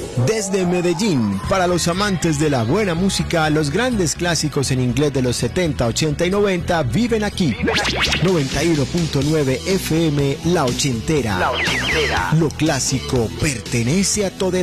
Desde Medellín, para los amantes de la buena música, los grandes clásicos en inglés de los 70, 80 y 90 viven aquí. 91.9 FM, La Ochentera. Lo clásico pertenece a todo el